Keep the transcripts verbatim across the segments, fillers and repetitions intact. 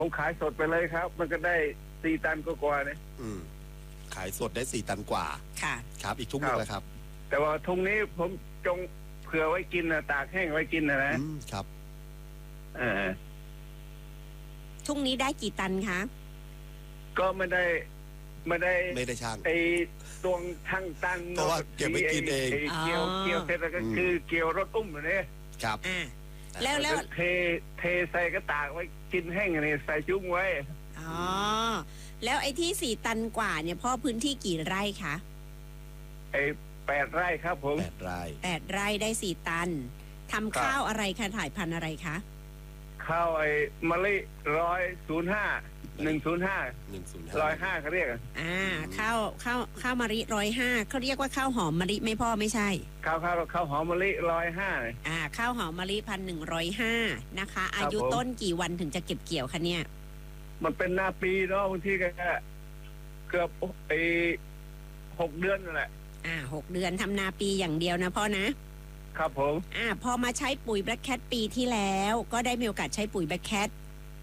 ผมขายสดไปเลยครับมันก็ได้สี่ตันกว่าๆเนี่ยอืมขายสดได้สี่ตันกว่าค่ะครับอีกทุกนึงแล้วครับแต่ว่าทุงนี้ผมจงเผื่อไว้กินนะตากแห้งไว้กินนะนะครับเออทุ่งนี้ได้กี่ตันคะก็ไม่ได้ไม่ได้ไม่ได้ช่างไอ้ตวงช่างตันเพราะว่าเก็บไว้กินเองเกี่ยวเกี่ยวเสร็จแล้วก็คือเกี่ยวรถอุ้มเนี่ยครับอ่าแล้วแล้วเทเทใส่กระตากไว้กินแห้งนี่ใส่จุ้งไว้อ๋อแล้วไอ้ที่สี่ตันกว่าเนี่ยพ่อพื้นที่กี่ไร่คะไอ้แปดไร่ครับผมแปดไร่แปดไร่ได้สี่ตันทำข้าวอะไรคะถ่ายพันธุ์อะไรคะข้าวไอ้มะลิร้อยศูนย์ห้าหนึ่งศูนย์ห้าหนึ่งศูนย์ห้าร้อยห้าเขาเรียกอ่าข้าวข้าวข้าวมะลิร้อยห้าเขาเรียกว่าข้าวหอมมะลิไม่พ่อไม่ใช่ข้าวข้าวข้าวหอมมะลิร้อยห้าอ่าข้าวหอมมะลิพันหนึ่งร้อยห้านะคะอายุต้นกี่วันถึงจะเก็บเกี่ยวคะเนี่ยมันเป็นนาปีเนาะบางทีก็เกือบไอ้หกเดือนนั่นแหละอ่าหกเดือนทำนาปีอย่างเดียวนะพ่อนะครับผมอ่าพอมาใช้ปุ๋ยแบล็คแคทปีที่แล้วก็ได้มีโอกาสใช้ปุ๋ยแบล็คแคท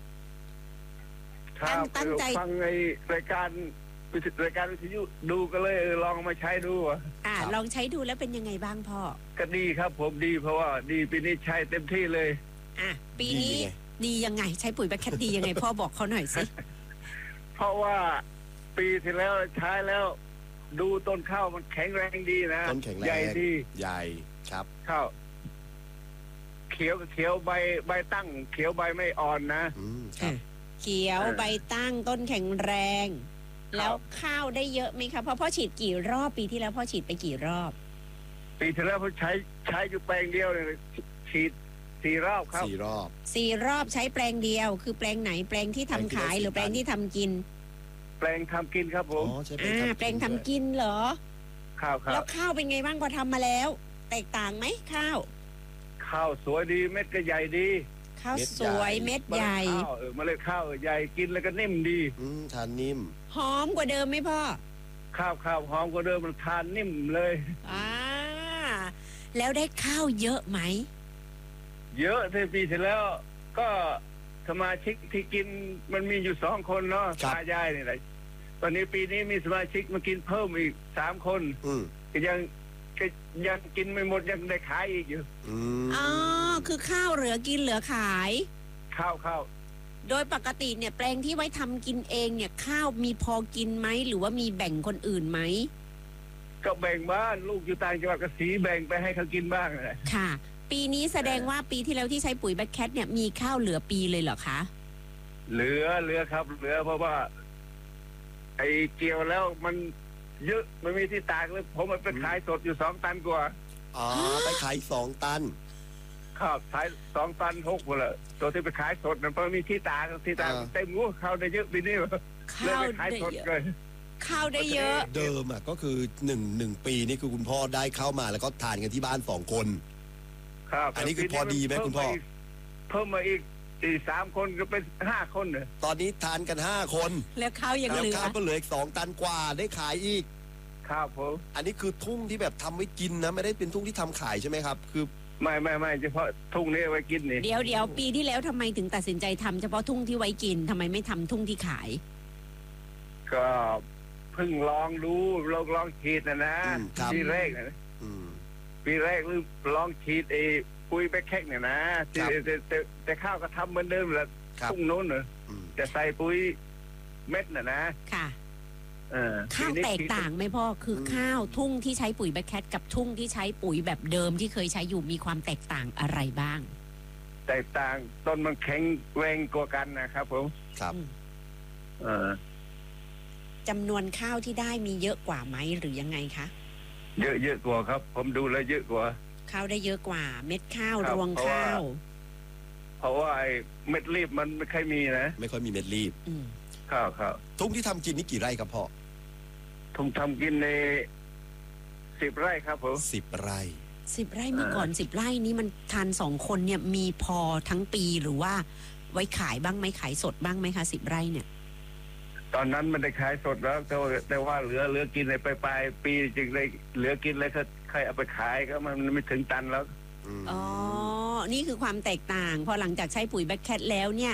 ตั้งตั้งใจฟังในรายการรายการวิทยุดูก็เลยลองมาใช้ดูอ่าลองใช้ดูแล้วเป็นยังไงบ้างพ่อก็ดีครับผมดีเพราะว่าดีปีนี้ใช้เต็มที่เลยอ่ะปีนี้ดียังไงใช้ปุ๋ยแบล็คแคทดียังไงพ่อบอกเขาหน่อยสิเพราะว่าปีที่แล้วใช้แล้วดูต้นข้าวมันแข็งแรงดีนะต้นแข็งแรงใหญ่ดีใหญ่ครับข้าวเขียวเขียวใบใบตั้งเขียวใบไม่อ่อนนะอืมครับเขียวใบตั้งต้นแข็งแรงแล้วข้าวได้เยอะไหมคะเพราะพ่อฉีดกี่รอบปีที่แล้วพ่อฉีดไปกี่รอบปีที่แล้วพ่อใช้ใช้อยู่แปลงเดียวเลยฉีดสี่รอบครับสี่รอบสี่รอบใช้แปลงเดียวคือแปลงไหนแปลงที่ทำขายหรือแปลงที่ทำกินแปลงทำกินครับผมอ๋อใช่อ่าแปลงทำกินเหรอข้าวครับแล้วข้าวเป็นไงบ้างพอทำมาแล้วแตกต่างไหมข้าวข้าวสวยดีเม็ดก็ใหญ่ดีข้าวสวยเม็ดใหญ่เออเมล็ดข้าวใหญ่กินแล้วก็นิ่มดีอืมทานนิ่มหอมกว่าเดิมไหมพ่อข้าวข้าวหอมกว่าเดิมมันทานนิ่มเลยอ่าแล้วได้ข้าวเยอะไหมเยอะในปีที่แล้วก็สมาชิกที่กินมันมีอยู่สองคนเนาะตายายนี่แหละตอนนี้ปีนี้มีสมาชิกมากินเพิ่มอีกสามคนก็ยังก็ยังกินไม่หมดยังได้ขายอีกอยู่อ๋อคือข้าวเหลือกินเหลือขายข้าวข้าวโดยปกติเนี่ยแปลงที่ไว้ทำกินเองเนี่ยข้าวมีพอกินไหมหรือว่ามีแบ่งคนอื่นไหมก็แบ่งบ้านลูกอยู่ต่างจังหวัดก็สีแบ่งไปให้เขากินบ้างเลยค่ะปีนี้แสดงว่าปีที่แล้วที่ใช้ปุ๋ยแบล็คแคทเนี่ยมีข้าวเหลือปีเลยเหรอคะเหลือเหลือครับเหลือเพราะว่าไอ้เกี่ยวแล้วมันเยอะมันมีที่ตากเลยผมมันไปขายสดอยู่สองตันกว่าอ๋อไปขายสองตันครับขายสองตันหกหมดเลยตัวที่ไปขายสดมันเพราะมีที่ตากที่ตากเต็มงูข้าวได้เยอะปีนี้ข้าวได้เยอะข้าวได้เยอะเดิมอ่ะก็คือหนึ่งหนึ่งปีนี่คือคุณพ่อได้เข้ามาแล้วก็ทานกันที่บ้านสองคนครับอันนี้คือพอดีไหมคุณพ่อเพิ่มมาอีกสี่สามคนก็เป็นห้าคนเลยตอนนี้ทานกันห้าคนแล้วข้าวยังเหลือข้าวก็เหลืออีกสองตันกว่าได้ขายอีกครับผมอันนี้คือทุ่งที่แบบทำไว้กินนะไม่ได้เป็นทุ่งที่ทำขายใช่ไหมครับคือไม่ไม่ไม่เฉพาะทุ่งนี้ไว้กินนี่เดี๋ยวเดี๋ยวปีที่แล้วทำไมถึงตัดสินใจทำเฉพาะทุ่งที่ไว้กินทำไมไม่ทำทุ่งที่ขายก็เพิ่งลองดูลองลองฉีดนะนะปีแรกนะปีแรกหรือลองฉีดเอปุ๋ยแบคแคทเนี่ยนะแต่แต่แต่ข้าวก็ทำเหมือนเดิมแหละทุ่งโน้นเนอะแต่ใส่ปุ๋ยเม็ดน่ะนะค่ะข้าวแตกต่างไหมพ่อคือข้าวทุ่งที่ใช้ปุ๋ยแบคแคทกับทุ่งที่ใช้ปุ๋ยแบบเดิมที่เคยใช้อยู่มีความแตกต่างอะไรบ้างแตกต่างต้นมันแข็งแรงกว่ากันนะครับผมครับเออจำนวนข้าวที่ได้มีเยอะกว่าไหมหรือยังไงคะเยอะเยอะกว่าครับผมดูแล้วเยอะกว่าข้าวได้เยอะกว่าเม็ดข้าวรวงข้าวเพราะว่าไอ้เม็ดรีบมันไม่ค่อยมีนะไม่ค่อยมีเม็ดรีบข้าวครับทุ่งที่ทำกินนี่กี่ไร่ครับพ่อทุ่งทำกินในสิบไร่ครับผมสิบไร่สิบไร่เมื่อก่อนสิบไร่นี้มันทานสองคนเนี่ยมีพอทั้งปีหรือว่าไว้ขายบ้างไหมขายสดบ้างไหมคะสิบไร่เนี่ยตอนนั้นมันได้ขายสดแล้วแต่ว่าแต่ว่าเหลือเหลือกินในปลายปลายปีจึงได้เหลือกินเลยก็ใครเอาไปขายก็มันไม่ถึงตันแล้วอ๋อนี่คือความแตกต่างพอหลังจากใช้ปุ๋ยแบคแคทแล้วเนี่ย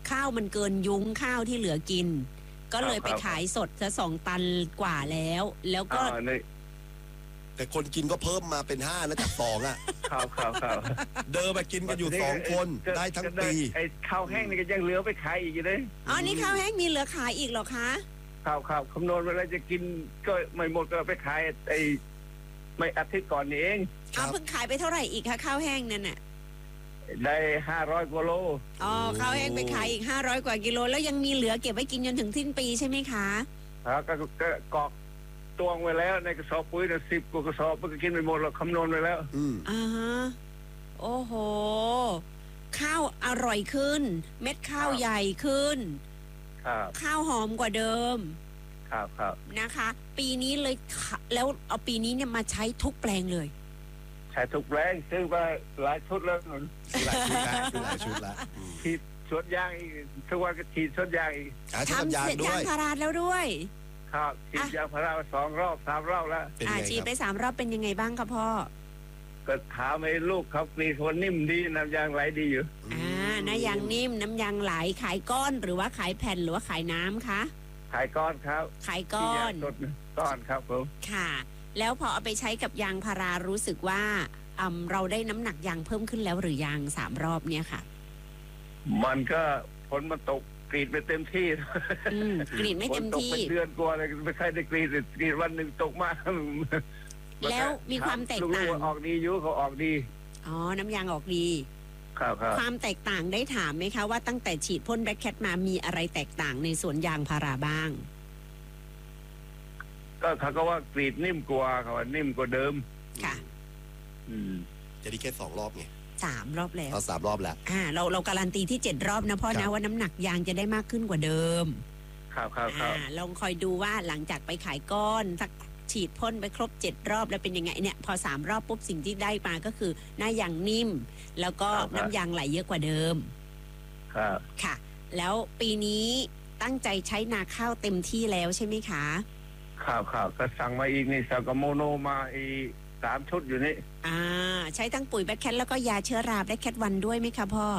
ข้าวมันเกินยุ้งข้าวที่เหลือกิน ก็เลยไปครับขายสดจะสองตันกว่าแล้ว แล้วก็อ่าในแต่คนกินก็เพิ่มมาเป็นห้านะจากสองอ่ะข้าวข้าวข้าวเดิมมากินกันอยู่สองคนได้ทั้งปีไอ้ข้าวแห้งนี่ก็ยังเหลือไปขายอีกอยู่เลยอ๋อนี่ข้าวแห้งมีเหลือขายอีกเหรอคะข้าวข้าวคำนวณเวลาจะกินก็ไม่หมดก็ไปขายไอ้ไม่อาทิตย์ก่อนนี่เองครัเอาบเพิ่งขายไปเท่าไหร่อีกคะข้าวแห้งนั่นน่ะได้ห้าร้อยกว่าโลอ๋อข้าวแห้งไปขายอีกห้าร้อยกว่ากิโลแล้วยังมีเหลือเก็บไว้กินจนถึงสิ้นปีใช่ไหมคะครับก็ก็กรอกตวงไว้แล้วในกระสอบปุ๋ยน่ะสิบกว่ากระสอบมันก็กินไปหมดแล้วคำนวณไว้แล้วอืมอ่าฮะโอ้โห ข้าวอร่อยขึ้น เม็ดข้าวใหญ่ขึ้นครับข้าวหอมกว่าเดิมครับครับนะคะ ปีนี้เลยขะแล้วเอาปีนี้เนี่ยมาใช้ทุกแปลงเลยใช้ทุกแรงซื้อมาหลายชุดแล้วคือหลายชุดละคือหลายชุดละอืมฉีดสวนยางอีกทุกวันก็ฉีดสวนยางอีกอ่าใช้น้ำยางเสร็จด้ยาว งยพาราแล้วด้วยครับฉีดอ่ะยางพารามาสองรอบสามรอบแล้วเป็นอ่าไงฉีดคไปรับสามรอบเป็นยังไงบ้างคะพ่อก็ถามไอ้ลูกเขากรีดคนนิ่มดีน้ำยางไหลดีอยู่อ่าน้ำยางนิ่มน้ำยางไหลขายก้อนหรือว่าขายแผ่นหรือว่าขายน้ำคะขายก้อนครับขายก้อนที่ยางสดก้อนครับผมค่ะ แล้วพอเอาไปใช้กับยางพารารู้สึกว่าอืมเราได้น้ำหนักยางเพิ่มขึ้นแล้วหรือยางสามรอบเนี่ยค่ะมันก็ผลมันตกกรีดไปเต็มที่อืมกรีดไม่เต็มฝนตกที่เป็นเดือนกว่าเลยไม่ใครได้กรีดกรีดวันหนึ่งตกมากแล้วมีความแตกต่างลูๆออกดีอยู่เขาออกดีอ๋อ น้ำยางออกดีครับครับความแตกต่างได้ถามไหมคะว่าตั้งแต่ฉีดพ่นแบล็คแคทมามีอะไรแตกต่างในสวนยางพาราบ้างก็เขาก็ว่ากรีดนิ่มกว่าเขาว่านิ่มกว่าเดิมค่ะอืมจะได้แค่สองรอบไงสามรอบแล้วเอาสามรอบแล้วอ่า เราเราการันตีที่เจ็ดรอบนะพ่อครันะบว่าน้ำหนักยางจะได้มากขึ้นกว่าเดิมครับครับครับอ่าลองคอยดูว่าหลังจากไปขายก้อนสักฉีดพ่นไปครบเจ็ดรอบแล้วเป็นยังไงเนี่ยพอสามรอบปุ๊บสิ่งที่ได้มาก็คือหน้ายางนิ่ม แล้วก็น้ำยางไหลเยอะกว่าเดิมครับค่ะ แล้วปีนี้ตั้งใจใช้นาข้าวเต็มที่แล้วใช่ไหมคะครับครับก็สั่งมาอีกนี่สั่งกับโมโนมาอีกสามชุดอยู่นี่อ่า ใช้ทั้งปุ๋ยแบคแคทแล้วก็ยาเชื้อราแบคแคทวันด้วยไหมคะพ่อย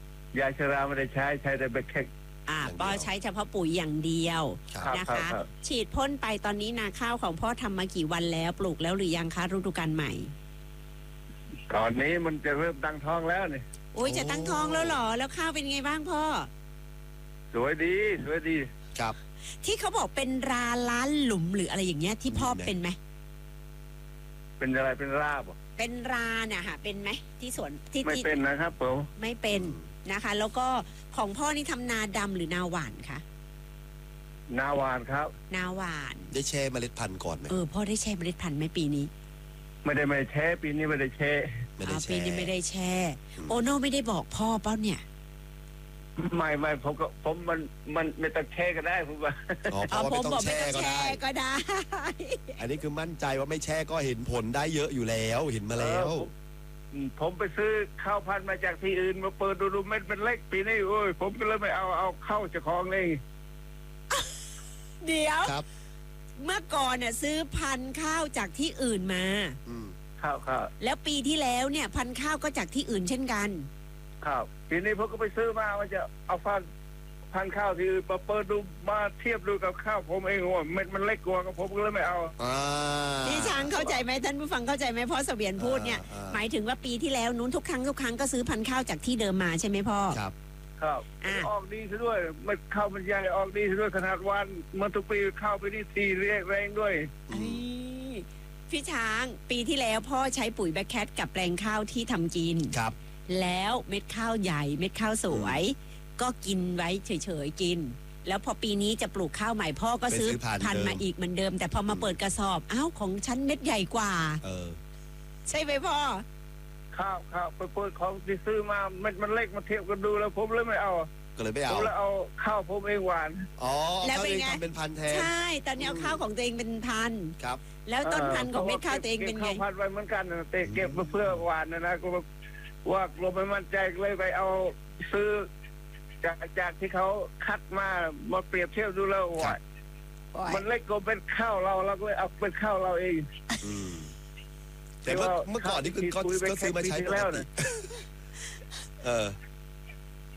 าชราไม่ได้ใช้ใช้แต่แบคแคทอ่าพ่อใช้เฉพาะปุ๋ยอย่างเดียวครับนะครัคะบครับฉีดพ่นไปตอนนี้นาข้าวของพ่อทำมากี่วันแล้วปลูกแล้วหรือยังคะฤดูกาลใหม่ตอนนี้มันจะเริ่มตั้งท้องแล้วนี่โอ้ยจะตั้งท้องแล้วเหรอแล้วข้าวเป็นไงบ้างพ่อสวยดีสวยดีครับที่เขาบอกเป็นราล้านหลุมหรืออะไรอย่างเงี้ยที่พ่อเป็นไหมเป็นอะไรเป็นราบเหรอเป็นราเนี่ยค่ะเป็นไหมที่สวนที่ไม่ที่เป็นนะครับผมไม่เป็นนะคะ แล้วก็ของพ่อนี่ทำนาดำหรือนาหวานคะนาวานครับนาหวานได้แช่เมล็ดพันธุ์ก่อนไหมเออพ่อได้แช่เมล็ดพันธุ์ไหมปีนี้ไม่ได้ไม่ได้แช่ปีนี้ไม่ได้แช่ไม่ได้อ๋อแช่ปีนี้ไม่ได้แช่อืมโอโน่ไม่ได้บอกพ่อเป้าเนี่ยไม่ไม่ผมก็ผมมันมันไม่ต้องแช่ก็ได้ผมว่าอ๋อเพอ๋อราะว่าผมไม่ต้บออกงไม่แช่ต้องก็แช่ได้ก็ได้อันนี้คือมั่นใจว่าไม่แช่ก็เห็นผลได้เยอะอยู่แล้วเห็นมาแล้วเออผมผมไปซื้อข้าวพันธุ์มาจากที่อื่นมาเปิดดูดูเม็ดมันเล็กปีนี้โอ้ยผมก็เลยไม่เอาเอาเข้าเจ้าของเลยเดี๋ยวครับเมื่อก่อนน่ะซื้อพันธุ์ข้าวจากที่อื่นมาอืมข้าวข้าวแล้วปีที่แล้วเนี่ยพันธุ์ข้าวก็จากที่อื่นเช่นกันข้าวปีนี้ผมก็ไปซื้อมาว่าจะเอาพันธุ์พันธุ์ข้าวที่อื่นมาเปิดดูมาเทียบดูกับข้าวผมเองว่าเม็ดมันเล็กกว่ากับผมก็เลยไม่เอาอ่าพี่ช้างเข้าใจไหมท่านผู้ฟังเข้าใจไหมพ่อเสวียนพูดเนี่ยอ่าหมายถึงว่าปีที่แล้วนู้นทุกครั้งทุกครั้งก็ซื้อพันธุ์ข้าวจากที่เดิมมาใช่ไหมพ่อครับครับอ่ะออกดีซะด้วยมันข้าวมันใหญ่ออกดีซะด้วยขนาดวันมันทุกปีข้าวไปนี่ทีเรียกแรงด้วยอืมเอ้ยพี่ช้างปีที่แล้วพ่อใช้ปุ๋ยแบคแคทกับแปลงข้าวที่ทำกินครับแล้วเม็ดข้าวใหญ่เม็ดข้าวสวย ก็กินไว้เฉยๆกิน แล้วพอปีนี้จะปลูกข้าวใหม่พ่อก็ซื้อไปซื้อพันธุ์พันธุ์เดิมมาอีกเหมือนเดิม แต่พอมาเปิดกระสอบอ้าวของฉันเม็ดใหญ่กว่าเออใช่ไหมพ่อข้าวข้าวไปเปิดของที่ซื้อมามันมันเล็กมาเทียบกันดูแล้วผมเลยไม่เอาก็เลยไม่ผเอามเลยเอาข้าวผมเองหวานอ๋อแล้วเขาเป็นเองไงทำเป็นพันธุ์แทนใช่ ตอนนี้เอาข้าวของตัวเองเป็นพันธุ์ครับแล้วต้นพันธุ์ของเม็ดข้าวตัวเองเป็นไงก็บข้าวพันธุ์ไว้เหมือนกันนะแต่เก็บมาเพื่อหวานนะนะก็ว่าลงไปมั่นใจเลยไปเอาซื้อจากจากที่เขาคัดมามาเปรียบเทียบดูแล้วว่ามันเล็กกว่าเป็นข้าวเราเราก็เลยเอาเป็นข้าวเราเองอืมแต่เมื่อเมื่อก่อนนี่คือก็ก็ซื้อมาใช้ปกติเออ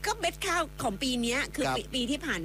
ก็เม็ดข้าวของปีเนี้ยคือครับปีปีที่ผ่าน